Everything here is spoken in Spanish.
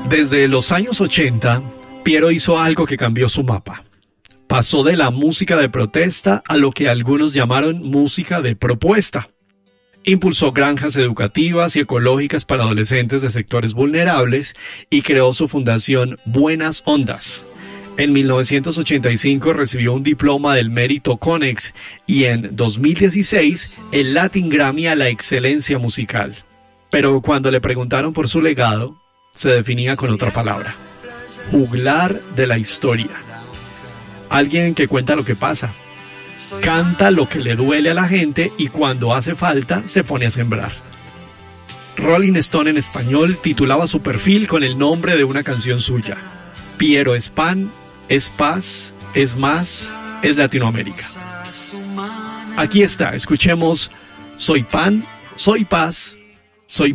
Desde los años 80, Piero hizo algo que cambió su mapa. Pasó de la música de protesta a lo que algunos llamaron música de propuesta. Impulsó granjas educativas y ecológicas para adolescentes de sectores vulnerables y creó su fundación Buenas Ondas. En 1985 recibió un diploma del Mérito Conex y en 2016 el Latin Grammy a la excelencia musical. Pero cuando le preguntaron por su legado, se definía con otra palabra: juglar de la historia. Alguien que cuenta lo que pasa, canta lo que le duele a la gente y cuando hace falta se pone a sembrar. Rolling Stone en español titulaba su perfil con el nombre de una canción suya: Piero es pan, es paz, es más, es Latinoamérica. Aquí está, escuchemos: soy pan, soy paz, soy